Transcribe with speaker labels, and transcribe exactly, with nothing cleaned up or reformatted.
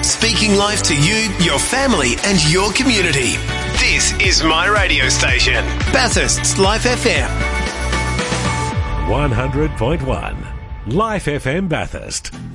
Speaker 1: Speaking life to you, your family and your community. This is my radio station, Bathurst's Life F M.
Speaker 2: one hundred point one Life F M Bathurst.